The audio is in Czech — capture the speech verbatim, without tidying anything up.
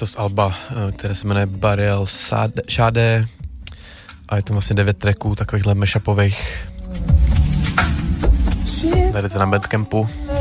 to z alba, které se jmenuje Burial Shade a je to vlastně devět tracků takovýchhle mashupových. Najdete na Bandcampu.